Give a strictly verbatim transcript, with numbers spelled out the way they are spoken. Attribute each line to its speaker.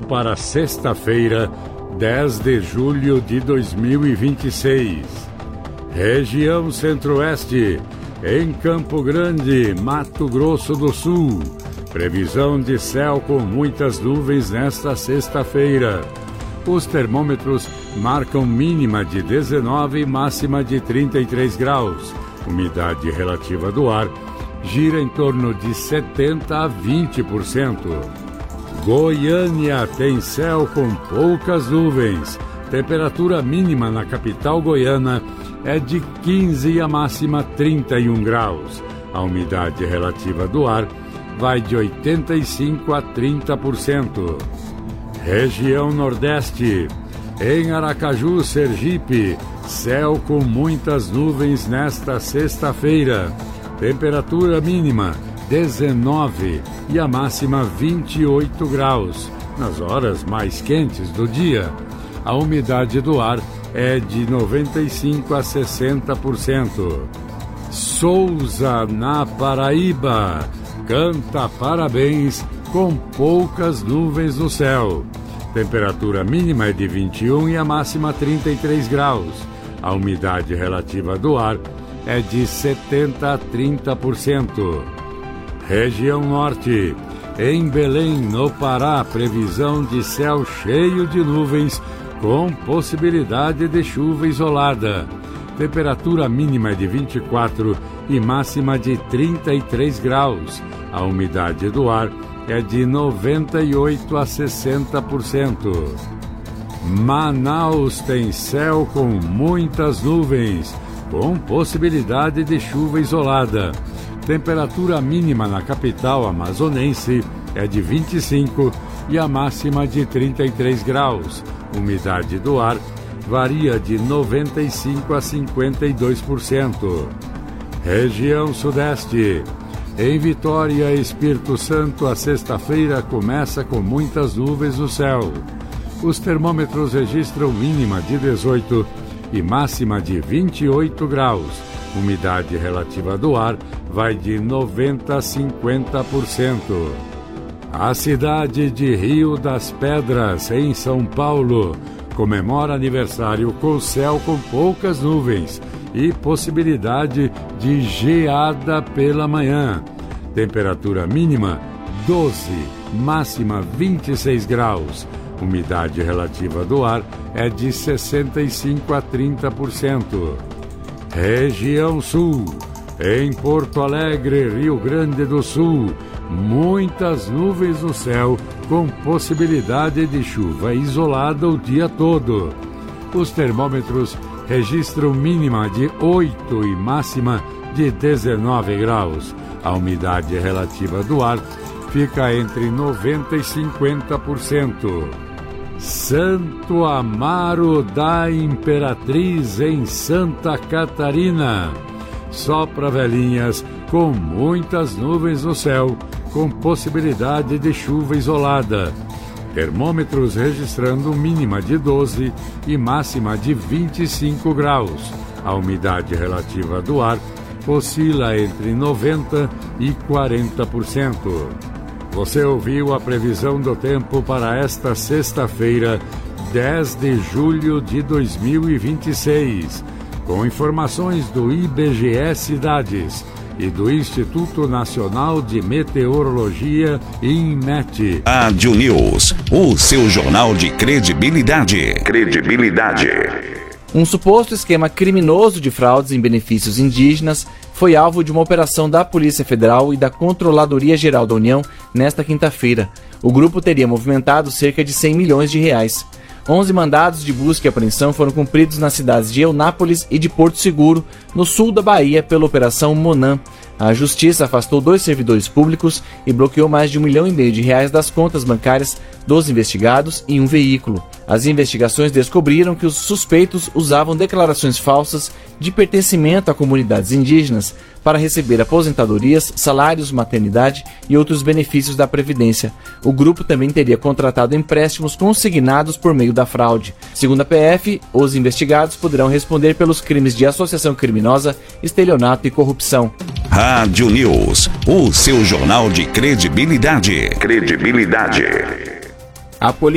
Speaker 1: para sexta-feira, dez de julho de dois mil e vinte e seis. Região Centro-Oeste, em Campo Grande, Mato Grosso do Sul. Previsão de céu com muitas nuvens nesta sexta-feira. Os termômetros marcam mínima de dezenove e máxima de trinta e três graus. Umidade relativa do ar gira em torno de setenta a vinte por cento. Goiânia tem céu com poucas nuvens. Temperatura mínima na capital goiana é de quinze e a máxima trinta e um graus. A umidade relativa do ar vai de oitenta e cinco a trinta por cento. Região Nordeste. Em Aracaju, Sergipe, céu com muitas nuvens nesta sexta-feira. Temperatura mínima dezenove e a máxima vinte e oito graus. Nas horas mais quentes do dia, a umidade do ar é de noventa e cinco a sessenta por cento. Souza, na Paraíba, canta parabéns com poucas nuvens no céu. Temperatura mínima é de vinte e um e a máxima trinta e três graus. A umidade relativa do ar é de setenta a trinta por cento. Região Norte. Em Belém, no Pará, previsão de céu cheio de nuvens com possibilidade de chuva isolada. Temperatura mínima é de vinte e quatro e máxima de trinta e três graus. A umidade do ar é de noventa e oito a sessenta por cento. Manaus tem céu com muitas nuvens, com possibilidade de chuva isolada. Temperatura mínima na capital amazonense é de vinte e cinco e a máxima de trinta e três graus. Umidade do ar varia de noventa e cinco a cinquenta e dois por cento. Região Sudeste. Em Vitória, Espírito Santo, a sexta-feira começa com muitas nuvens no céu. Os termômetros registram mínima de dezoito e máxima de vinte e oito graus. Umidade relativa do ar vai de noventa a cinquenta por cento. A cidade de Rio das Pedras, em São Paulo, comemora aniversário com céu com poucas nuvens e possibilidade de geada pela manhã. Temperatura mínima doze, máxima vinte e seis graus. Umidade relativa do ar é de sessenta e cinco a trinta por cento. Região Sul. Em Porto Alegre, Rio Grande do Sul, muitas nuvens no céu com possibilidade de chuva isolada o dia todo. Os termômetros registram mínima de oito e máxima de dezenove graus. A umidade relativa do ar fica entre noventa e cinquenta por cento. Santo Amaro da Imperatriz, em Santa Catarina. Sopra velhinhas com muitas nuvens no céu, com possibilidade de chuva isolada. Termômetros registrando mínima de doze e máxima de vinte e cinco graus. A umidade relativa do ar oscila entre noventa e quarenta por cento. Você ouviu a previsão do tempo para esta sexta-feira, dez de julho de dois mil e vinte e seis, com informações do I B G E Cidades e do Instituto Nacional de Meteorologia, INMET.
Speaker 2: Rádio News, o seu jornal de credibilidade. Credibilidade.
Speaker 3: Um suposto esquema criminoso de fraudes em benefícios indígenas foi alvo de uma operação da Polícia Federal e da Controladoria Geral da União nesta quinta-feira. O grupo teria movimentado cerca de cem milhões de reais. onze mandados de busca e apreensão foram cumpridos nas cidades de Eunápolis e de Porto Seguro, no sul da Bahia, pela Operação Monan. A Justiça afastou dois servidores públicos e bloqueou mais de um milhão e meio de reais das contas bancárias dos investigados e um veículo. As investigações descobriram que os suspeitos usavam declarações falsas de pertencimento a comunidades indígenas para receber aposentadorias, salários, maternidade e outros benefícios da Previdência. O grupo também teria contratado empréstimos consignados por meio da fraude. Segundo a P F, os investigados poderão responder pelos crimes de associação criminosa, estelionato e corrupção.
Speaker 2: Rádio News, o seu jornal de credibilidade. Credibilidade.
Speaker 3: A